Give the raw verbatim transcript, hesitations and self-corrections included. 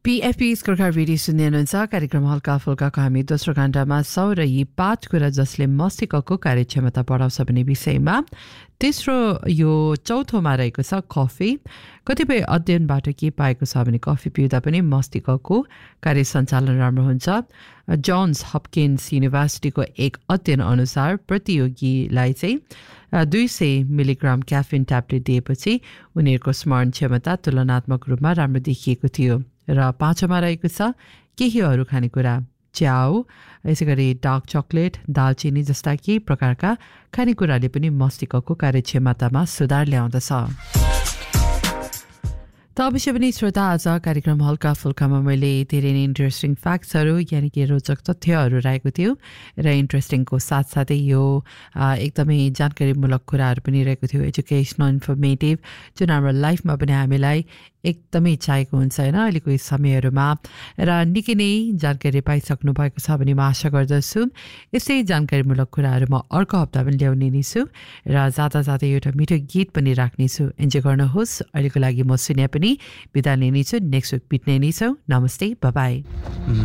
PFP स्कोरकार radio सुन्दै हुनुहुन्छ कार्यक्रम हल्का फुल्काको हामी दोस्रो घण्टामा छौँ र यी पाँच कुरा जसले मस्तिष्कको कार्यक्षमता बढाउँछ भन्ने विषयमा तेस्रो यो चौथोमा रहेको छ कफी। कतिपय अध्ययनबाट के पाएको छ भने कफी पिउँदा पनि मस्तिष्कको कार्य सञ्चालन राम्रो हुन्छ। जोन्स हपकिन्स युनिभर्सिटीको एक अध्ययन अनुसार प्रतियोगीलाई चाहिँ दुई सय मिलिग्राम क्याफिन ट्याब्लेट दिएपछि उनीहरूको स्मरण क्षमता तुलनात्मक रूपमा राम्रो देखिएको थियो। र पाँचौँमा रहेको छ केही अरू खानेकुरा, च्याउ, यसै गरी डार्क चकलेट, दालचिनी जस्ता केही प्रकारका खानेकुराले पनि मस्तिष्कको कार्यक्षमतामा सुधार ल्याउँदछ। त अवश्य पनि श्रोता, आज कार्यक्रम हल्का फुल्कामा मैले धेरै नै इन्ट्रेस्टिङ फ्याक्ट्सहरू यानि कि रोचक तथ्यहरू रहेको थियो र इन्ट्रेस्टिङको साथसाथै यो एकदमै जानकारीमूलक कुराहरू पनि रहेको थियो, एजुकेसनल इन्फर्मेटिभ, जुन हाम्रो लाइफमा पनि हामीलाई एकदमै चाहिएको हुन्छ होइन अहिलेको समयहरूमा। र निकै नै जानकारी पाइसक्नु भएको छ भने म आशा गर्दछु यस्तै जानकारीमूलक कुराहरू म अर्को हप्ता पनि ल्याउने नै छु र जाँदा जाँदै एउटा मिठो गीत पनि राख्नेछु। इन्जोय गर्नुहोस्। अहिलेको लागि म सुन्या पनि बिदा लिने छु। नेक्स्ट विक भेट्ने नै छौँ। नमस्ते, बाई।